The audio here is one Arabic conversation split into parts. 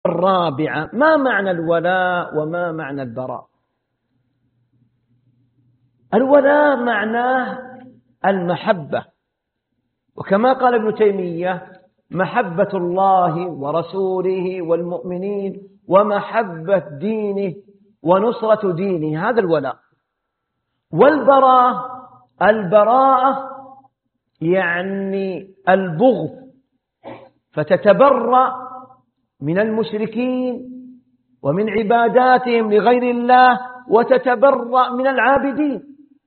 الرابعة: ما معنى الولاء وما معنى البراء؟ الولاء معناه المحبة، وكما قال ابن تيمية: محبة الله ورسوله والمؤمنين ومحبة دينه ونصرة دينه، هذا الولاء. البراءة يعني البغض، فتتبرأ من المشركين ومن عباداتهم لغير الله وتتبرأ من العابدين.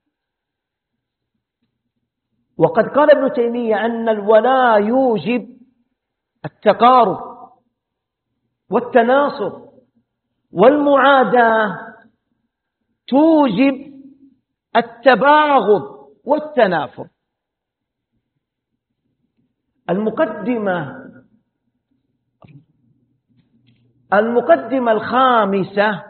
وقد قال ابن تيمية أن الولاء يوجب التقارب والتناصر، والمعاداة توجب التباغض والتنافر. المقدمة الخامسة: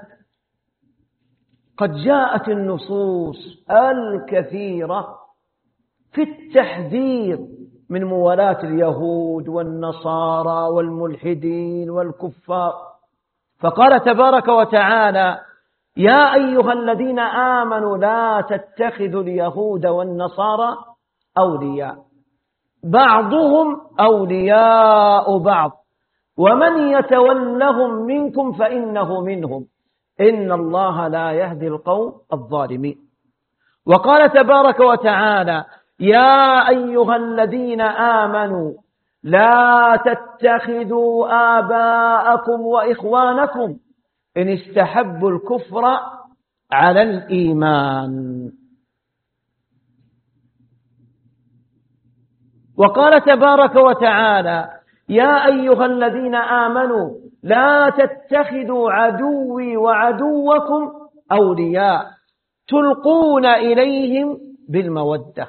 قد جاءت النصوص الكثيرة في التحذير من موالاة اليهود والنصارى والملحدين والكفار، فقال تبارك وتعالى: يا أيها الذين آمنوا لا تتخذوا اليهود والنصارى أولياء بعضهم أولياء بعض ومن يتولهم منكم فإنه منهم إن الله لا يهدي القوم الظالمين. وقال تبارك وتعالى: يا أيها الذين آمنوا لا تتخذوا آباءكم وإخوانكم إن استحبوا الكفر على الإيمان. وقال تبارك وتعالى: يا أيها الذين آمنوا لا تتخذوا عدوي وعدوكم أولياء تلقون إليهم بالمودة.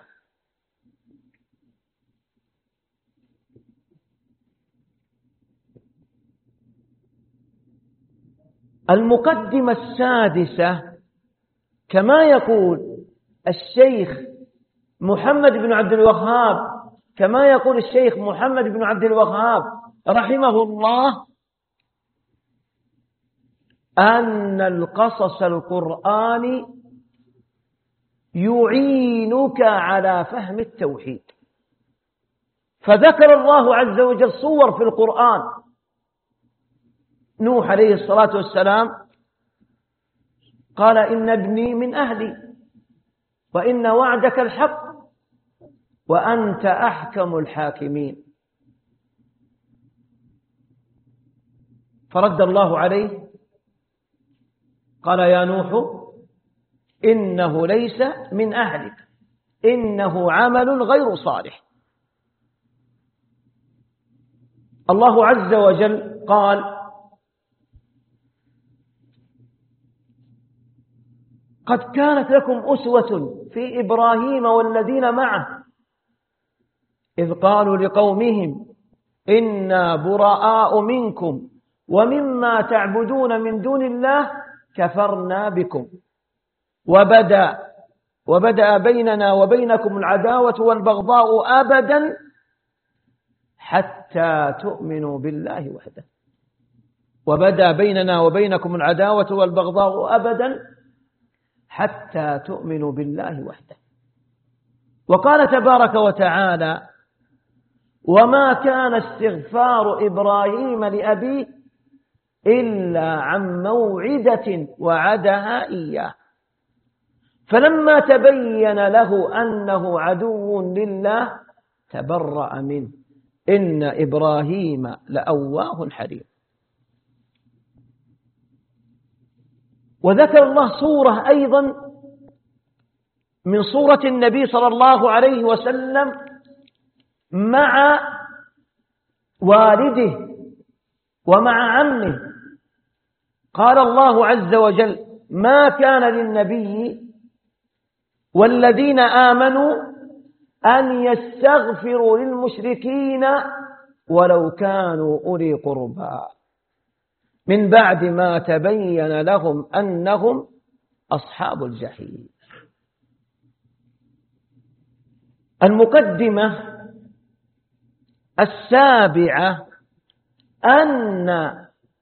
المقدمة السادسة: كما يقول الشيخ محمد بن عبد الوهاب رحمه الله، أن القصص القرآني يعينك على فهم التوحيد. فذكر الله عز وجل صور في القرآن: نوح عليه الصلاة والسلام قال: إن ابني من أهلي وإن وعدك الحق وأنت أحكم الحاكمين. فرد الله عليه قال: يا نوح إنه ليس من أهلك إنه عمل غير صالح. الله عز وجل قال: قد كانت لكم أسوة في إبراهيم والذين معه إذ قالوا لقومهم إنا براء منكم ومما تعبدون من دون الله كفرنا بكم وبدأ بيننا وبينكم العداوة والبغضاء أبدا حتى تؤمنوا بالله وحده. وبدأ بيننا وبينكم العداوة والبغضاء أبدا حتى تؤمنوا بالله وحده. وقال تبارك وتعالى: وما كان استغفار إبراهيم لأبيه إلا عن موعدة وعدها إياه فلما تبين له أنه عدو لله تبرأ منه إن إبراهيم لأواه حليم. وذكر الله صورة أيضا من صورة النبي صلى الله عليه وسلم مع والده ومع عمه. قال الله عز وجل: ما كان للنبي والذين آمنوا أن يستغفروا للمشركين ولو كانوا أولي قربى من بعد ما تبين لهم أنهم أصحاب الجحيم. المقدمة السابعة: أن